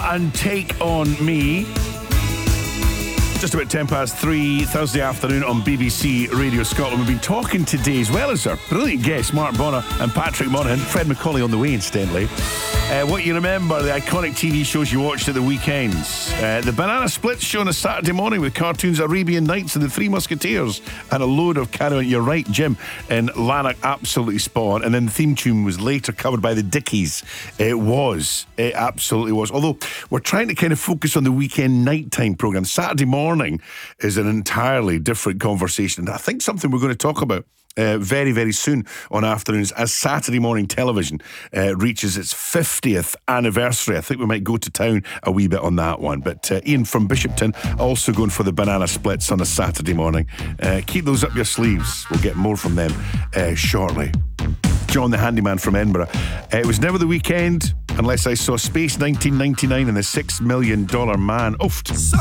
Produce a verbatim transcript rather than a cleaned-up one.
and Take On Me. Just about ten past three, Thursday afternoon on B B C Radio Scotland. We've been talking today, as well as our brilliant guests, Mark Bonner and Patrick Monaghan. Fred McCauley on the way, incidentally. Uh, what you remember, the iconic T V shows you watched at the weekends. Uh, the Banana Splits show on a Saturday morning with cartoons Arabian Nights and the Three Musketeers and a load of carry on. You're right, Jim, in Lanark, absolutely spot on. And then the theme tune was later covered by the Dickies. It was. It absolutely was. Although we're trying to kind of focus on the weekend nighttime programme. Saturday morning is an entirely different conversation. And I think something we're going to talk about Uh, very, very soon on afternoons as Saturday morning television uh, reaches its fiftieth anniversary. I think we might go to town a wee bit on that one. But uh, Ian from Bishopton also going for the Banana Splits on a Saturday morning. Uh, keep those up your sleeves. We'll get more from them uh, shortly. John the Handyman from Edinburgh. Uh, it was never the weekend unless I saw Space nineteen ninety-nine and the Six Million Dollar Man. Oof.